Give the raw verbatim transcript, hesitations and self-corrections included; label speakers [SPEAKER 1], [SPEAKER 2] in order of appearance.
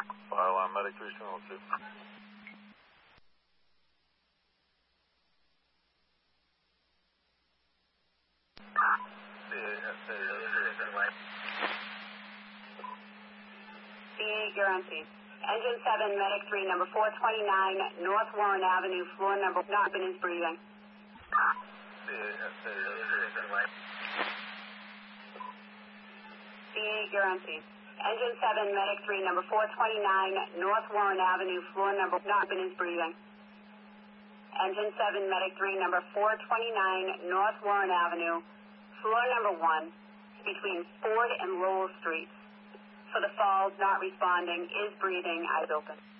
[SPEAKER 1] File on medic three seven two.
[SPEAKER 2] You're on scene. Engine seven, medic three, number four twenty-nine, North Warren Avenue, floor number, not been is breathing. You're on scene. Engine seven, medic three, number four twenty-nine, North Warren Avenue, floor number, not been is breathing. Engine seven, medic three, number four twenty-nine, North Warren Avenue, floor number one, between Ford and Lowell Streets. For the falls, not responding, is breathing, eyes open.